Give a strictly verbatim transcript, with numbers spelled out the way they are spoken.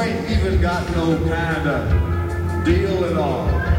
ain't even got no kind of deal at all.